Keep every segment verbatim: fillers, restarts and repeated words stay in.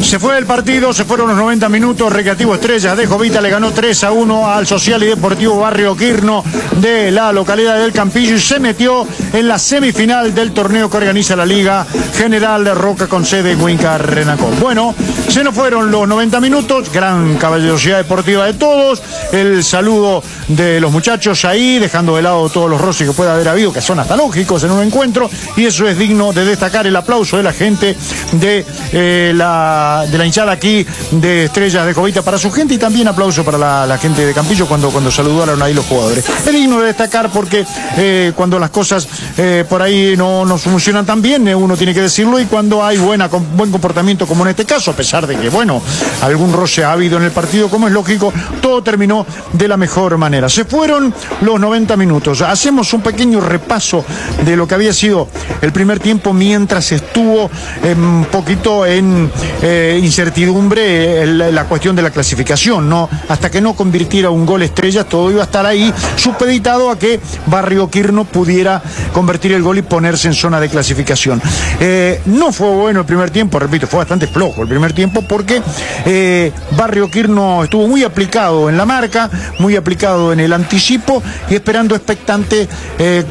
Se fue el partido, se fueron los noventa minutos. Recreativo Estrellas de Jovita le ganó tres a uno al Social y Deportivo Barrio Quirno de la localidad del Campillo y se metió en la semifinal del torneo que organiza la Liga General de Roca con sede en Huinca Renacó. Bueno, se nos fueron los noventa minutos, gran caballerosidad deportiva de todos, el saludo de los muchachos ahí, dejando de lado todos los roces que pueda haber habido, que son hasta lógicos en un encuentro, y eso es digno de destacar. El aplauso de la gente de eh, la, de la hinchada aquí de Estrellas de Jovita para su gente, y también aplauso para la, la gente de Campillo cuando, cuando saludaron ahí los jugadores. Es digno de destacar porque eh, cuando las cosas eh, por ahí no, no funcionan tan bien, eh, uno tiene que decirlo, y cuando hay buena, con, buen comportamiento como en este caso, a pesar de que, bueno, algún roce ha habido en el partido, como es lógico, todo terminó de la mejor manera. Se fueron los noventa minutos. Hacemos un pequeño repaso de lo que había sido el primer tiempo mientras estuvo eh, un poquito en eh, incertidumbre eh, la, la cuestión de la clasificación, ¿no? Hasta que no convirtiera un gol Estrellas, todo iba a estar ahí supeditado a que Barrio Quirno pudiera convertir el gol y ponerse en zona de clasificación. Eh, no fue bueno el primer tiempo, repito, fue bastante flojo el primer tiempo porque eh, Barrio Quirno estuvo muy aplicado en la marca, muy aplicado en el anticipo y esperando expectante eh,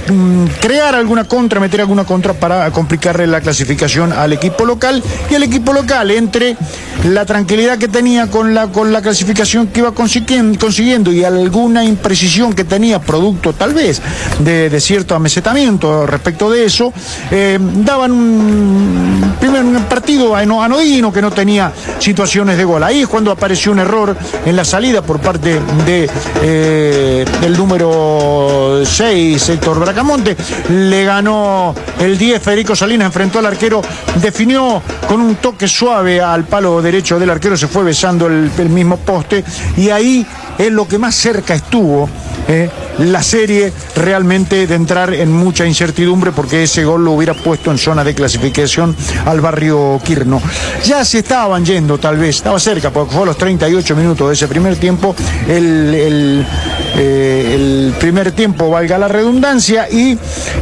crear alguna contra, meter alguna contra para complicarle la clasificación al equipo local, y el equipo local, entre la tranquilidad que tenía con la, con la clasificación que iba consiguiendo, consiguiendo y alguna imprecisión que tenía, producto tal vez de, de cierto amesetamiento respecto de eso, eh, daban un, primer, un partido anodino que no tenía situaciones de gol. Ahí es cuando apareció un error en la salida por parte de, eh, del número seis, Héctor Bracamonte. Le ganó el diez, Federico Salinas, enfrentó al arquero, definió con un toque suave al palo derecho del arquero, se fue besando el, el mismo poste, y ahí es lo que más cerca estuvo eh, la serie realmente de entrar en mucha incertidumbre, porque ese gol lo hubiera puesto en zona de clasificación al Barrio Quirno. Ya se estaban yendo, tal vez, estaba cerca, porque fue a los treinta y ocho minutos de ese primer tiempo, el, el, eh, el primer tiempo, valga la redundancia, y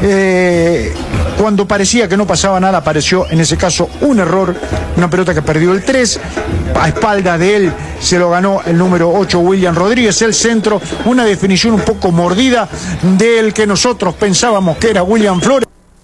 eh, cuando parecía que no pasaba nada, apareció en ese caso un error, una pelota que perdió el tres, a espalda de él se lo ganó el número ocho, William Rodríguez, el centro, una definición un poco mordida del que nosotros pensábamos que era William Flores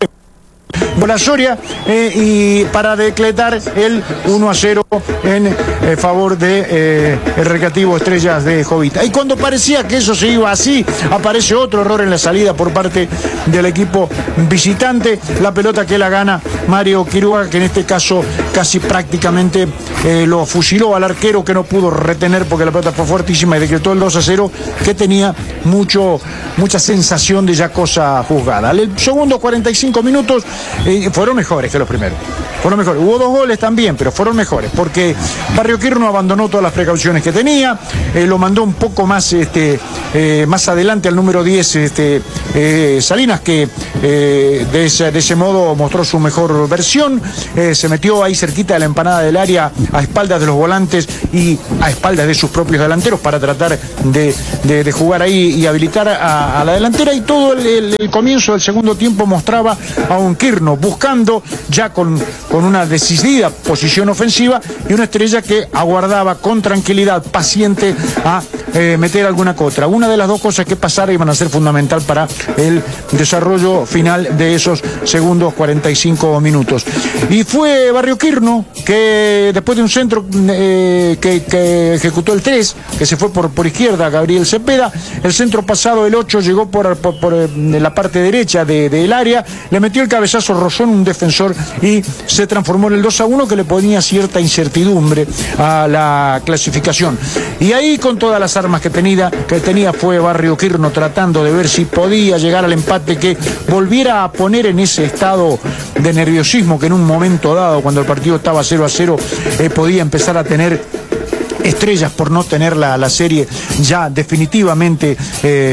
por la Soria, eh, y para decretar el uno a cero en eh, favor de eh, el Recreativo Estrellas de Jovita. Y cuando parecía que eso se iba así, aparece otro error en la salida por parte del equipo visitante, la pelota que la gana Mario Quiroga, que en este caso casi prácticamente eh, lo fusiló al arquero, que no pudo retener porque la pelota fue fuertísima, y decretó el dos a cero, que tenía mucho, mucha sensación de ya cosa juzgada. El segundo cuarenta y cinco minutos eh, fueron mejores que los primeros. Fueron mejores. Hubo dos goles también, pero fueron mejores, porque Barrio Quirno abandonó todas las precauciones que tenía, eh, lo mandó un poco más, este, eh, más adelante al número diez, este, eh, Salinas, que eh, de, ese, de ese modo mostró su mejor versión, eh, se metió ahí cerquita de la empanada del área, a espaldas de los volantes y a espaldas de sus propios delanteros, para tratar de, de, de jugar ahí y habilitar a, a la delantera, y todo el, el, el comienzo del segundo tiempo mostraba a un Quirno buscando ya con, con una decidida posición ofensiva, y una Estrella que aguardaba con tranquilidad, paciente, a eh, meter alguna contra. Una de las dos cosas que pasara iban a ser fundamental para el desarrollo final de esos segundos cuarenta y cinco minutos. Y fue Barrio Quirno que, después de un centro eh, que, que ejecutó el tres, que se fue por, por izquierda, Gabriel Cepeda, el centro pasado el ocho llegó por, por, por la parte derecha del de, de área, le metió el cabezazo, rozó en un defensor y se transformó en el dos a uno, que le ponía cierta incertidumbre a la clasificación. Y ahí, con todas las armas que tenía, que tenía fue Barrio Quirno tratando de ver si podía llegar al empate, que volviera a poner en ese estado de nerviosismo que en un momento dado, cuando el partido estaba cero a cero, eh, podía empezar a tener Estrellas, por no tener la, la serie ya definitivamente eh,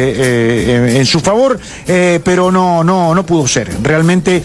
eh, en su favor, eh, pero no, no, no pudo ser. Realmente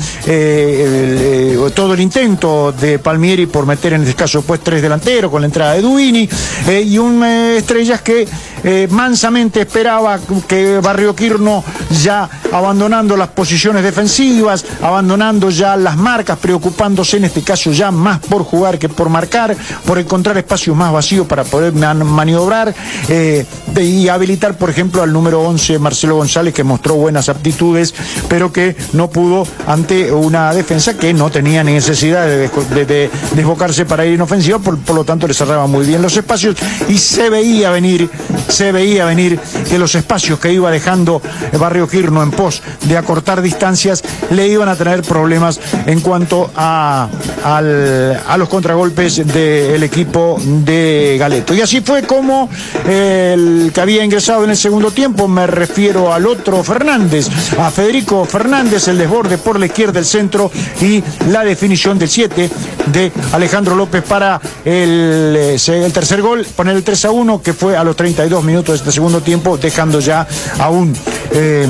eh, el, eh, todo el intento de Palmieri por meter en este caso pues tres delanteros con la entrada de Duini, eh, y un eh, Estrellas que eh, mansamente esperaba que Barrio Quirno, ya abandonando las posiciones defensivas, abandonando ya las marcas, preocupándose en este caso ya más por jugar que por marcar, por encontrar espacios más vacíos para poder man maniobrar eh, y habilitar, por ejemplo, al número once, Marcelo González, que mostró buenas aptitudes, pero que no pudo ante una defensa que no tenía necesidad de, de, de desbocarse para ir en ofensiva, por, por lo tanto le cerraba muy bien los espacios y se veía venir, se veía venir que los espacios que iba dejando Barrio Quirno en pos de acortar distancias le iban a tener problemas en cuanto a, al, a los contragolpes del equipo de Galeto. Y así fue como eh, el que había ingresado en el segundo tiempo, me refiero al otro Fernández, a Federico Fernández, el desborde por la izquierda, el centro y la definición del siete de Alejandro López para el, el tercer gol, poner el tres a uno, que fue a los treinta y dos minutos de este segundo tiempo, dejando ya a un eh,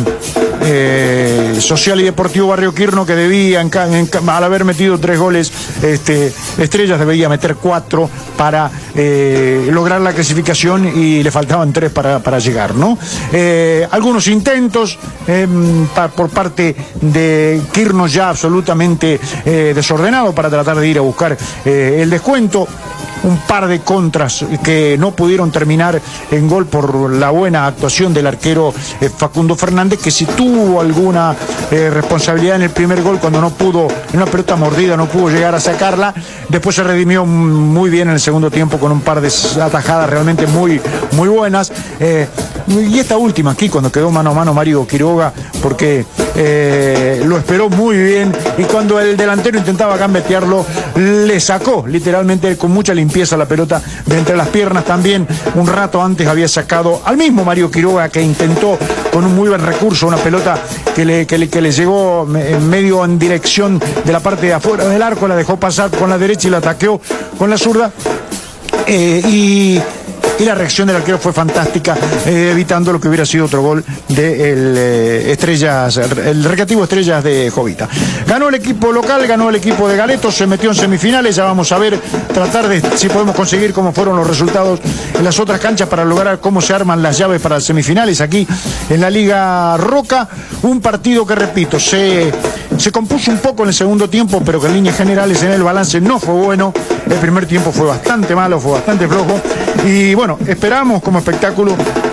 eh, Social y Deportivo Barrio Quirno que debía, en, en, al haber metido tres goles este, Estrellas, debía meter cuatro para eh, lograr la clasificación y le faltaban tres para, para llegar, ¿no? Eh, algunos intentos eh, pa, por parte de Quirno ya absolutamente eh, desordenado para tratar de ir a buscar eh, el descuento. Un par de contras que no pudieron terminar en gol por la buena actuación del arquero eh, Facundo Fernández, que si tuvo alguna eh, responsabilidad en el primer gol cuando no pudo, en una pelota mordida, no pudo llegar a sacarla. Después se redimió muy bien en el segundo tiempo con un par de atajadas realmente muy, muy buenas. Eh, y esta última aquí, cuando quedó mano a mano Mario Quiroga, porque eh, lo esperó muy bien y cuando el delantero intentaba gambetearlo, le sacó literalmente con mucha limpieza la pelota de entre las piernas. También un rato antes había sacado al mismo Mario Quiroga, que intentó con un muy buen recurso una pelota que le, que le, que le llegó en medio en dirección de la parte de afuera del arco, la dejó pasar con la derecha y la ataqueó con la zurda. Eh, y Y la reacción del arquero fue fantástica, eh, evitando lo que hubiera sido otro gol del eh, Estrellas, el Recreativo Estrellas de Jovita. Ganó el equipo local, ganó el equipo de Galeto, se metió en semifinales. Ya vamos a ver, tratar de si podemos conseguir cómo fueron los resultados en las otras canchas para lograr cómo se arman las llaves para las semifinales aquí en la Liga Roca. Un partido que, repito, se, se compuso un poco en el segundo tiempo, pero que en líneas generales en el balance no fue bueno. El primer tiempo fue bastante malo, fue bastante flojo. Y bueno, esperamos como espectáculo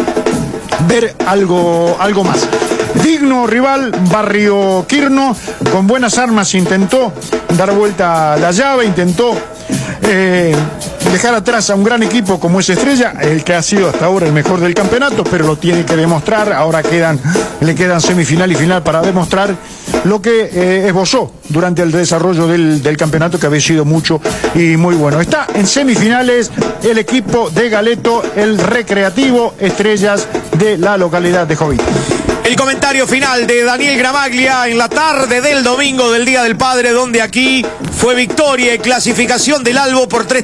ver algo, algo más. Digno rival, Barrio Quirno, con buenas armas intentó dar vuelta a la llave, intentó eh, dejar atrás a un gran equipo como es Estrella, el que ha sido hasta ahora el mejor del campeonato, pero lo tiene que demostrar. Ahora quedan, le quedan semifinal y final para demostrar lo que eh, esbozó durante el desarrollo del, del campeonato, que había sido mucho y muy bueno. Está en semifinales el equipo de Galeto, el Recreativo Estrellas de la localidad de Jovita. El comentario final de Daniel Gramaglia en la tarde del domingo del Día del Padre, donde aquí fue victoria y clasificación del Albo por tres